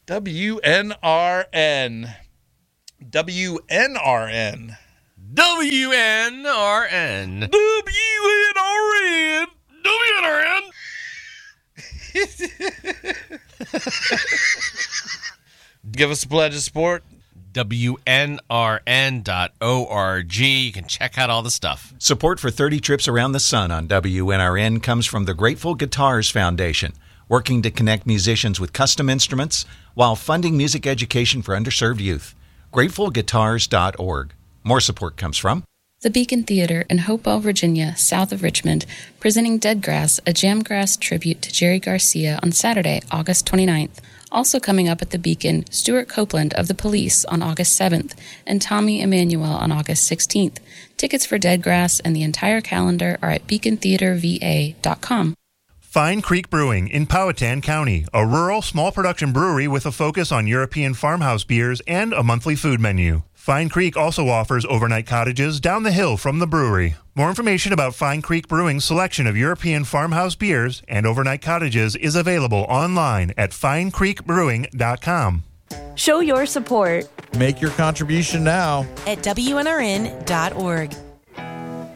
WNRN. WNRN. WNRN. WNRN. WNRN. Give us a pledge of support. WNRN.org. You can check out all the stuff. Support for 30 Trips Around the Sun on WNRN comes from the Grateful Guitars Foundation, working to connect musicians with custom instruments while funding music education for underserved youth. GratefulGuitars.org. More support comes from the Beacon Theater in Hopewell, Virginia, south of Richmond, presenting Dead Grass, a jamgrass tribute to Jerry Garcia on Saturday, August 29th. Also coming up at the Beacon, Stuart Copeland of The Police on August 7th and Tommy Emmanuel on August 16th. Tickets for Dead Grass and the entire calendar are at beacontheaterva.com. Fine Creek Brewing in Powhatan County, a rural, small production brewery with a focus on European farmhouse beers and a monthly food menu. Fine Creek also offers overnight cottages down the hill from the brewery. More information about Fine Creek Brewing's selection of European farmhouse beers and overnight cottages is available online at finecreekbrewing.com. Show your support. Make your contribution now at WNRN.org.